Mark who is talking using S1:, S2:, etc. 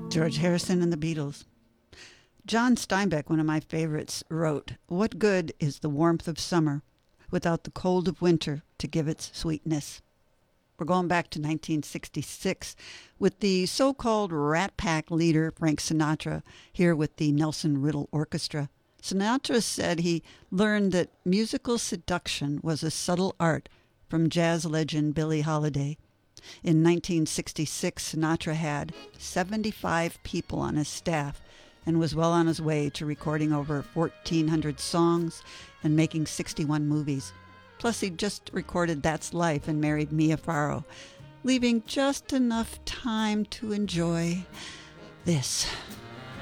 S1: George Harrison and the Beatles. John Steinbeck, one of my favorites, wrote, "What good is the warmth of summer without the cold of winter to give its sweetness?" We're going back to 1966 with the so-called Rat Pack leader, Frank Sinatra, here with the Nelson Riddle Orchestra. Sinatra said he learned that musical seduction was a subtle art from jazz legend Billie Holiday. In 1966, Sinatra had 75 people on his staff and was well on his way to recording over 1,400 songs and making 61 movies. Plus, he just recorded That's Life and married Mia Farrow, leaving just enough time to enjoy this.